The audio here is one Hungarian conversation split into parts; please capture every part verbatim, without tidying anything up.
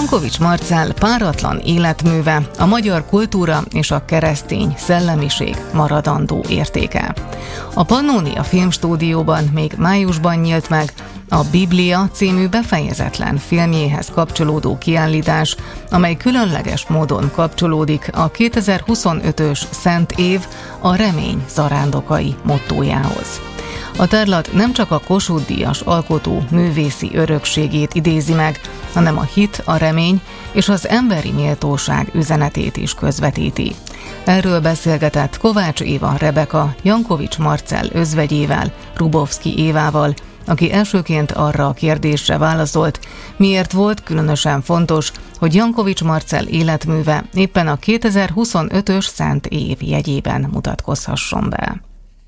Jankovics Marcell páratlan életműve, a magyar kultúra és a keresztény szellemiség maradandó értéke. A Pannónia Filmstúdióban még májusban nyílt meg a Biblia című befejezetlen filmjéhez kapcsolódó kiállítás, amely különleges módon kapcsolódik a kétezer-huszonötös Szent Év a remény zarándokai mottójához. A tárlat nem csak a Kossuth-díjas alkotó művészi örökségét idézi meg, hanem a hit, a remény és az emberi méltóság üzenetét is közvetíti. Erről beszélgetett Kovács Éva Rebeka Jankovics Marcell özvegyével, Rubovszky Évával, aki elsőként arra a kérdésre válaszolt, miért volt különösen fontos, hogy Jankovics Marcell életműve éppen a kétezer-huszonötös Szent Év jegyében mutatkozhasson be.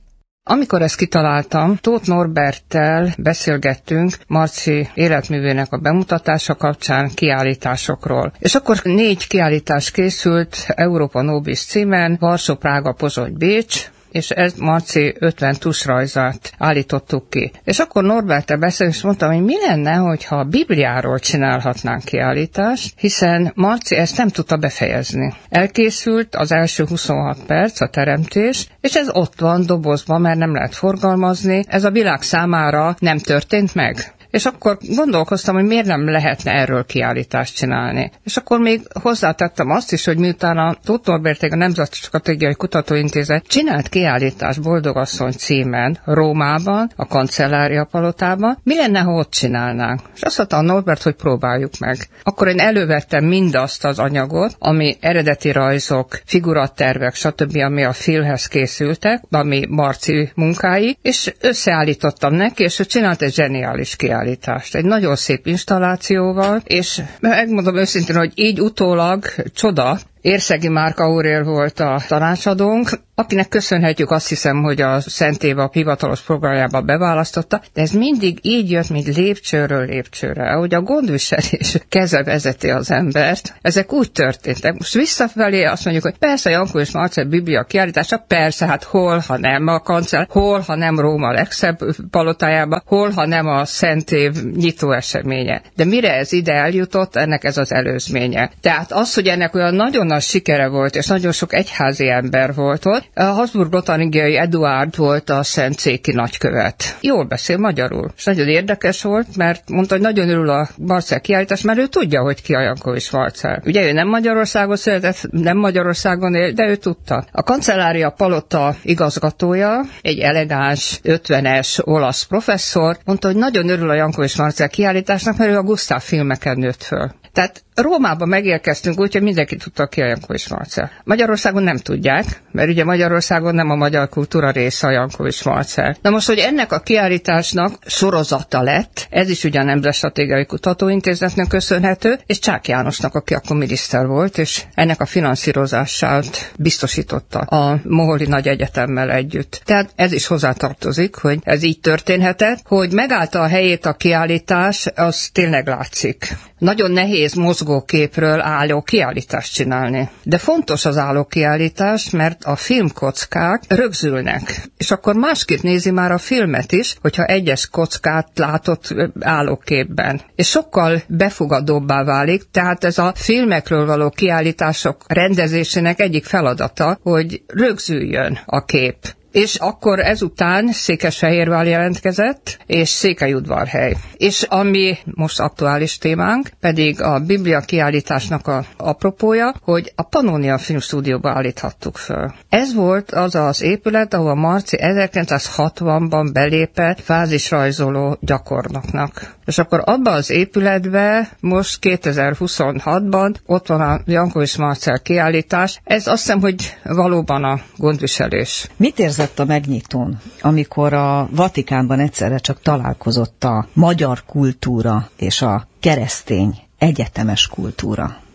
Amikor ezt kitaláltam, Tóth Norberttel beszélgettünk Marci életművének a bemutatása kapcsán kiállításokról. És akkor négy kiállítás készült Európa Nobis címen, Varsó, Prága, Pozsony, Bécs, és ez Marci ötven tusrajzát állítottuk ki. És akkor Norberttel beszélünk, és mondtam, hogy mi lenne, hogyha a Bibliáról csinálhatnánk kiállítást, hiszen Marci ezt nem tudta befejezni. Elkészült az első huszonhat perc, a teremtés, és ez ott van dobozban, mert nem lehet forgalmazni, ez a világ számára nem történt meg. És akkor gondolkoztam, hogy miért nem lehetne erről kiállítást csinálni. És akkor még hozzátettem azt is, hogy miután a Tóth Norberték, a Nemzeti Stratégiai Kutatóintézet csinált kiállítást Boldogasszony címen Rómában, a Kancellária Palotában, mi lenne, ha ott csinálnánk? És azt mondta a Norbert, hogy próbáljuk meg. Akkor én elővettem mindazt az anyagot, ami eredeti rajzok, figurattervek, stb., ami a filmhez készültek, ami Marci munkái, és összeállítottam neki, és ő csinált egy zseniális kiállítást. Egy nagyon szép installációval, és megmondom őszintén, hogy így utólag csoda. Érszegi Márk Aurél volt a tanácsadónk, akinek köszönhetjük, azt hiszem, hogy a Szent Év a hivatalos programjába beválasztotta, de ez mindig így jött, mint lépcsőről lépcsőre, ahogy a gondviselés keze vezeti az embert. Ezek úgy történtek. Most visszafelé azt mondjuk, hogy persze Jankovics Marcell Biblia kiállítása, persze, hát hol, ha nem a kancell, hol, ha nem Róma legszebb palotájába, hol, ha nem a Szent Év nyitó eseménye. De mire ez ide eljutott, ennek ez az előzménye. Tehát az, hogy ennek olyan nagyon nagy sikere volt, és nagyon sok egyházi ember volt ott. A Habsburg-Lothringiai Eduárd volt a szentszéki nagykövet. Jól beszél magyarul. És nagyon érdekes volt, mert mondta, hogy nagyon örül a Marcell kiállítás, mert ő tudja, hogy ki a Jankovics Marcell. Ugye ő nem Magyarországon született, nem Magyarországon él, de ő tudta. A Kancellária Palota igazgatója, egy elegáns, ötvenes olasz professzor, mondta, hogy nagyon örül a Jankovics Marcell kiállításnak, mert ő a Gusztáv filmeken nőtt föl. Tehát Rómába megérkeztünk úgy, hogy mindenki tudta, ki a Jankovics Marcell. Magyarországon nem tudják, mert ugye Magyarországon nem a magyar kultúra része a Jankovics Marcell. Na most, hogy ennek a kiállításnak sorozata lett, ez is ugye a Nemzeti Stratégiai Kutatóintézetnek köszönhető, és Csák Jánosnak, aki akkor miniszter volt, és ennek a finanszírozását biztosította a Moholi Nagy Egyetemmel együtt. Tehát ez is hozzátartozik, hogy ez így történhetett, hogy megállta a helyét a kiállítás, az tényleg látszik. Nagyon nehéz mozgóképről álló kiállítást csinálni. De fontos az álló kiállítás, mert a filmkockák rögzülnek. És akkor másképp nézi már a filmet is, hogyha egyes kockát látott állóképben. És sokkal befogadóbbá válik, tehát ez a filmekről való kiállítások rendezésének egyik feladata, hogy rögzüljön a kép. És akkor ezután Székesfehérvár jelentkezett, és Székelyudvarhely. És ami most aktuális témánk, pedig a Biblia kiállításnak a apropója, hogy a Pannónia Filmstúdióba állíthattuk föl. Ez volt az az épület, ahol Marci ezerkilencszázhatvanban belépett fázisrajzoló gyakornoknak. És akkor abban az épületben most kétezer-huszonhatban ott van a Jankovics Marcell kiállítás. Ez azt hiszem, hogy valóban a gondviselés. Mit érzett a megnyitón, amikor a Vatikánban egyszerre csak találkozott a magyar kultúra és a keresztény egyetemes kultúra?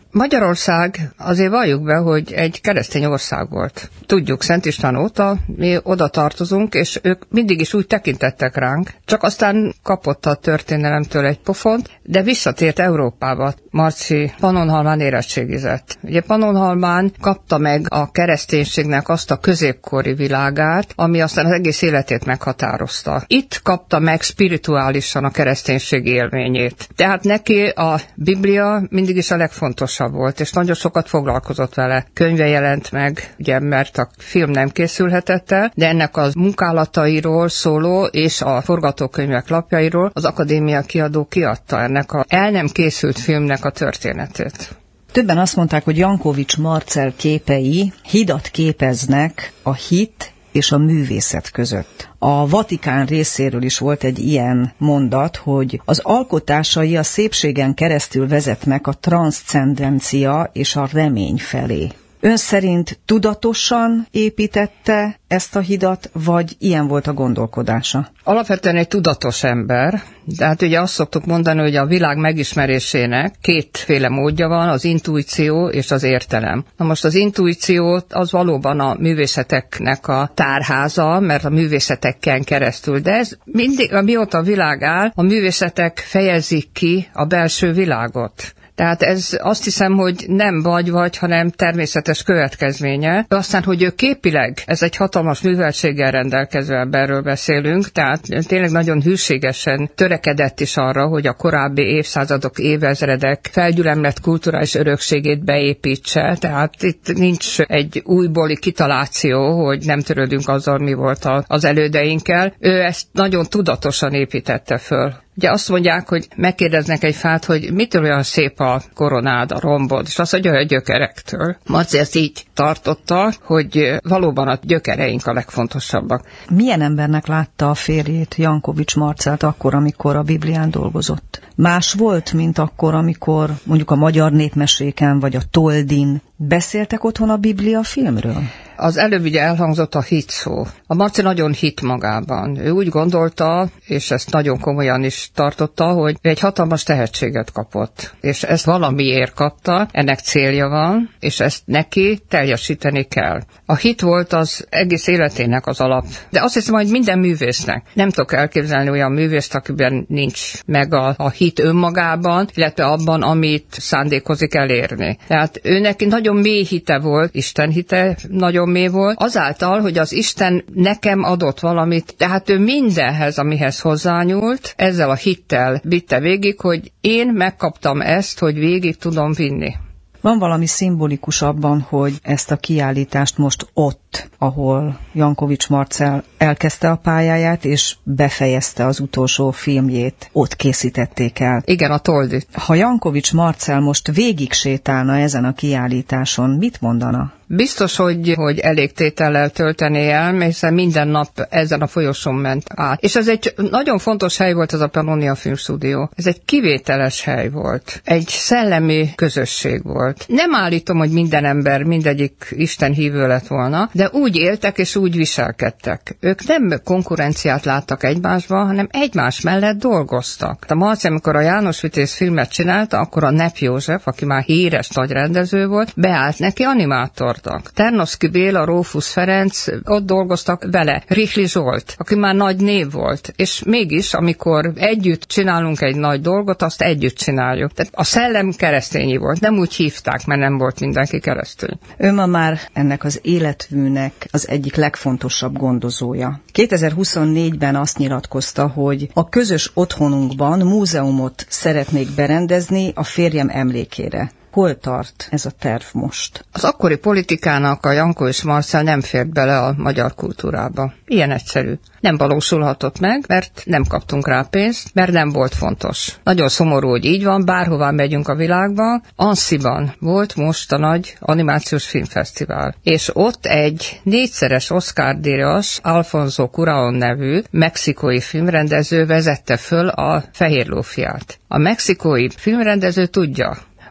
Magyarország, azért valljuk be, hogy egy keresztény ország volt. Tudjuk, Szent István óta mi oda tartozunk, és ők mindig is úgy tekintettek ránk, csak aztán kapott a történelemtől egy pofont, de visszatért Európába. Marci Pannonhalmán érettségizett. Ugye Pannonhalmán kapta meg a kereszténységnek azt a középkori világát, ami aztán az egész életét meghatározta. Itt kapta meg spirituálisan a kereszténység élményét. Tehát neki a Biblia mindig is a legfontosabb volt, és nagyon sokat foglalkozott vele. Könyve jelent meg, ugye, mert a film nem készülhetett el, de ennek a munkálatairól szóló és a forgatókönyvek lapjairól az Akadémia kiadó kiadta ennek a el nem készült filmnek a történetét. Többen azt mondták, hogy Jankovics Marcell képei hidat képeznek a hit és a művészet között. A Vatikán részéről is volt egy ilyen mondat, hogy az alkotásai a szépségen keresztül vezetnek a transzcendencia és a remény felé. Ön szerint tudatosan építette ezt a hidat, vagy ilyen volt a gondolkodása? Alapvetően egy tudatos ember, de hát ugye azt szoktuk mondani, hogy a világ megismerésének kétféle módja van, az intuíció és az értelem. Na most az intuíció az valóban a művészeteknek a tárháza, mert a művészeteken keresztül, de ez mindig, amióta a világ áll, a művészetek fejezik ki a belső világot. Tehát ez azt hiszem, hogy nem vagy-vagy, hanem természetes következménye. Aztán, hogy ő képileg, ez egy hatalmas műveltséggel rendelkező emberről beszélünk, tehát tényleg nagyon hűségesen törekedett is arra, hogy a korábbi évszázadok, évezredek felgyülemlett kulturális örökségét beépítse. Tehát itt nincs egy újbóli kitaláció, hogy nem törődünk azzal, mi volt az elődeinkkel. Ő ezt nagyon tudatosan építette föl. Ugye azt mondják, hogy megkérdeznek egy fát, hogy mitől olyan szép a koronád, a rombod, és azt mondja, hogy a gyökerektől. Marci ezt így tartotta, hogy valóban a gyökereink a legfontosabbak. Milyen embernek látta a férjét, Jankovics Marcellt akkor, amikor a Biblián dolgozott? Más volt, mint akkor, amikor mondjuk a magyar népmeséken vagy a Toldin beszéltek otthon a Biblia filmről? Az előbb ugye elhangzott a hit szó. A Marci nagyon hit magában. Ő úgy gondolta, és ezt nagyon komolyan is tartotta, hogy egy hatalmas tehetséget kapott. És ezt valamiért kapta, ennek célja van, és ezt neki teljesíteni kell. A hit volt az egész életének az alap. De azt hiszem, hogy minden művésznek. Nem tudok elképzelni olyan művészt, akiben nincs meg a, a hit önmagában, illetve abban, amit szándékozik elérni. Tehát ő neki nagyon mély hite volt, Isten hite nagyon mély volt, azáltal, hogy az Isten nekem adott valamit, tehát ő mindenhez, amihez hozzányúlt, ezzel a hittel vitte végig, hogy én megkaptam ezt, hogy végig tudom vinni. Van valami szimbolikus abban, hogy ezt a kiállítást most ott, ahol Jankovics Marcell elkezdte a pályáját, és befejezte az utolsó filmjét, ott készítették el. Igen, a Toldit. Ha Jankovics Marcell most végig sétálna ezen a kiállításon, mit mondana? Biztos, hogy, hogy elég tétellel töltené el, hiszen minden nap ezen a folyosón ment át. És ez egy nagyon fontos hely volt, ez a Pannonia Filmstúdió. Ez egy kivételes hely volt. Egy szellemi közösség volt. Nem állítom, hogy minden ember, mindegyik Isten hívő lett volna, de úgy éltek és úgy viselkedtek. Ők nem konkurenciát láttak egymásban, hanem egymás mellett dolgoztak. A Marci, amikor a János Vitéz filmet csinálta, akkor a Nepp József, aki már híres nagy rendező volt, beállt neki animátor. Ternoszky Béla, Rófusz Ferenc, ott dolgoztak vele. Rihli Zsolt, aki már nagy név volt. És mégis, amikor együtt csinálunk egy nagy dolgot, azt együtt csináljuk. Tehát a szellem keresztényi volt. Nem úgy hívták, mert nem volt mindenki keresztény. Ő ma már ennek az életműnek az egyik legfontosabb gondozója. kétezer-huszonnégyben azt nyilatkozta, hogy a közös otthonunkban múzeumot szeretnék berendezni a férjem emlékére. Hol tart ez a terv most? Az akkori politikának a Jankovics Marcell nem fért bele a magyar kultúrába. Ilyen egyszerű. Nem valósulhatott meg, mert nem kaptunk rá pénzt, mert nem volt fontos. Nagyon szomorú, hogy így van, bárhová megyünk a világban. Annecyban volt most a nagy animációs filmfesztivál. És ott egy négyszeres Oscar-díjas, Alfonso Cuarón nevű mexikói filmrendező vezette föl a Fehér lófiát. A mexikói filmrendező tudja,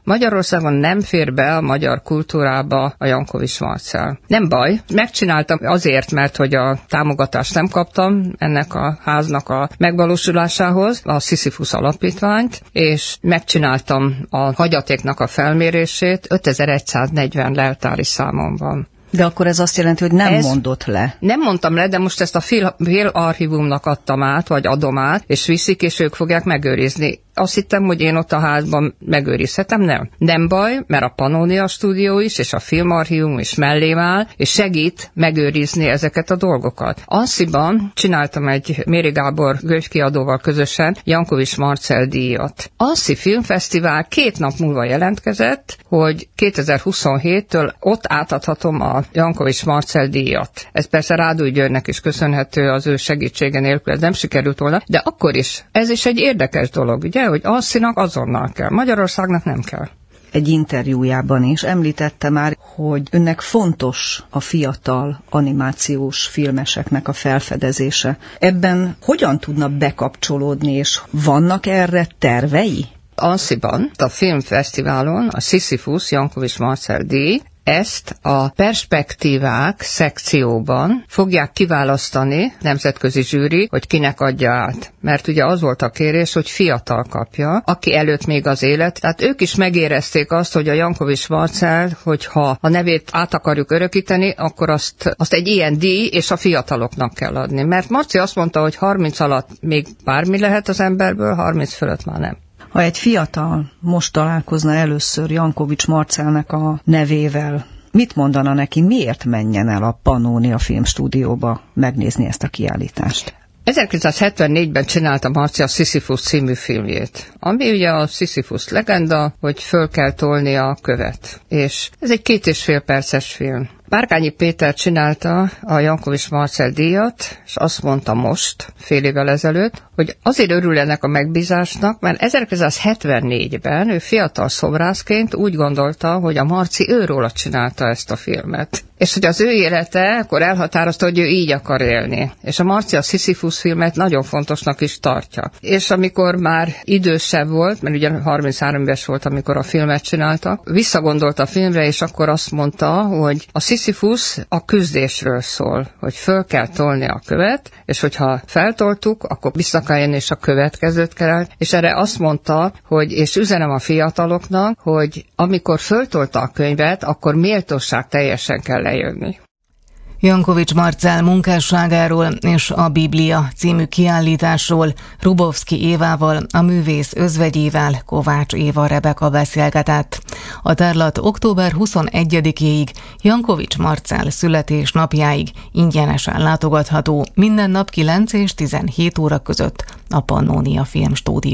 Magyarországon nem fér be a magyar kultúrába a Jankovich Marcell. Nem baj, megcsináltam azért, mert hogy a támogatást nem kaptam ennek a háznak a megvalósulásához, a Sisyphus alapítványt, és megcsináltam a hagyatéknak a felmérését, ötezer-száznegyven leltári számon van. De akkor ez azt jelenti, hogy nem ez mondott le. Nem mondtam le, de most ezt a félarchívumnak adtam át, vagy adom át, és viszik, és ők fogják megőrizni. Azt hittem, hogy én ott a házban megőrizhetem, nem. Nem baj, mert a Pannonia stúdió is, és a filmarchívum is mellém áll, és segít megőrizni ezeket a dolgokat. Ansziban csináltam egy Méri Gábor könyvkiadóval közösen Jankovich Marcell díjat. Anszi Filmfesztivál két nap múlva jelentkezett, hogy kétezer-huszonhéttől ott átadhatom a Jankovich Marcell díjat. Ez persze Rádúj Györgynek is köszönhető, az ő segítsége nélkül ez nem sikerült volna, de akkor is. Ez is egy érdekes dolog, ugye, hogy Anszinak azonnal kell, Magyarországnak nem kell. Egy interjújában is említette már, hogy önnek fontos a fiatal animációs filmeseknek a felfedezése. Ebben hogyan tudna bekapcsolódni, és vannak erre tervei? Ansziban, a filmfesztiválon a Sisyphus Jankovich Marcell díj, ezt a perspektívák szekcióban fogják kiválasztani nemzetközi zsűri, hogy kinek adja át. Mert ugye az volt a kérés, hogy fiatal kapja, aki előtt még az élet. Tehát ők is megérezték azt, hogy a Jankovich Marcell, hogyha a nevét át akarjuk örökíteni, akkor azt, azt egy ilyen díj és a fiataloknak kell adni. Mert Marci azt mondta, hogy harminc alatt még bármi lehet az emberből, harminc fölött már nem. Ha egy fiatal most találkozna először Jankovich Marcellnek a nevével, mit mondana neki, miért menjen el a Pannonia Filmstúdióba megnézni ezt a kiállítást? ezerkilencszázhetvennégyben csinálta Marci a Sisyphus című filmjét, ami ugye a Sisyphus legenda, hogy föl kell tolni a követ. És ez egy két és fél perces film. Bárkányi Péter csinálta a Jankovich Marcell díjat, és azt mondta most, fél évvel ezelőtt, hogy azért örül ennek a megbízásnak, mert ezerkilencszázhetvennégyben ő fiatal szobrászként úgy gondolta, hogy a Marci őróla csinálta ezt a filmet. És hogy az ő élete akkor elhatározta, hogy ő így akar élni. És a Marci a Sisyphus filmet nagyon fontosnak is tartja. És amikor már idősebb volt, mert ugye harminchárom éves volt, amikor a filmet csinálta, visszagondolt a filmre, és akkor azt mondta, hogy a Sisyphus a küzdésről szól, hogy föl kell tolni a követ, és hogyha feltoltuk, akkor vissza kell jönni, és a következőt kell. És erre azt mondta, hogy, és üzenem a fiataloknak, hogy amikor föltolta a könyvet, akkor méltóság teljesen kell lejönni. Jankovich Marcell munkásságáról és a Biblia című kiállításról Rubovszki Évával, a művész özvegyével Kovács Éva Rebeka beszélgetett. A tárlat október huszonegyedikéig, Jankovich Marcell születésnapjáig ingyenesen látogatható, minden nap kilenc és tizenhét óra között a Pannonia Filmstúdióban.